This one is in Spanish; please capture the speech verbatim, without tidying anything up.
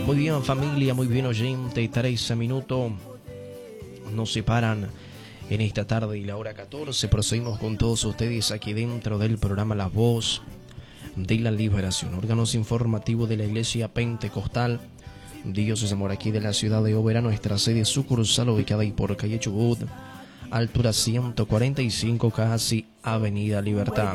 Muy bien, familia, muy bien, oyente. trece minutos nos separan en esta tarde y la hora catorce. Procedimos con todos ustedes aquí dentro del programa La Voz de la Liberación, órganos informativos de la Iglesia Pentecostal Dios es Amor, aquí de la ciudad de Oberá, nuestra sede sucursal ubicada ahí por calle Chubut, altura ciento cuarenta y cinco, casi Avenida Libertad.